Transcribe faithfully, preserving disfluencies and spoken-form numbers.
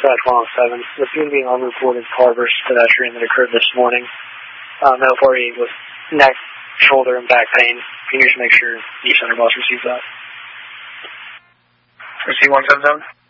uh, twelve oh seven. The scene being unreported car versus pedestrian that occurred this morning. Uh, male party with neck, shoulder, and back pain. Can you just make sure the center bus receives that? Receive one seven seven.